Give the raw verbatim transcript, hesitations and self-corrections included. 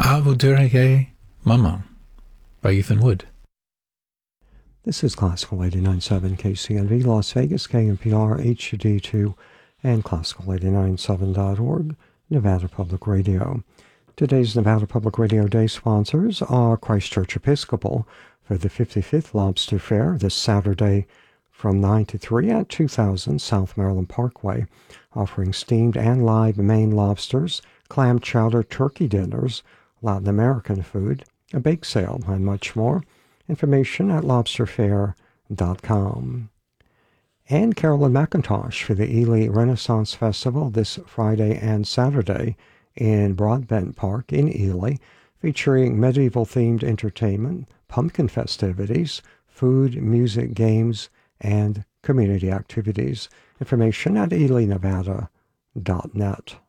Avudurige Mama by Ethan Wood. This is Classical eighty-nine point seven K C N V, Las Vegas, K N P R, H D two, and Classical eighty-nine point seven dot org, Nevada Public Radio. Today's Nevada Public Radio Day sponsors are Christchurch Episcopal for the fifty-fifth Lobster Fair this Saturday from nine to three at two thousand South Maryland Parkway, offering steamed and live Maine lobsters, clam chowder turkey dinners, Latin American food, a bake sale, and much more. Information at lobster fair dot com. And Carolyn McIntosh for the Ely Renaissance Festival this Friday and Saturday in Broadbent Park in Ely, featuring medieval-themed entertainment, pumpkin festivities, food, music, games, and community activities. Information at ely nevada dot net.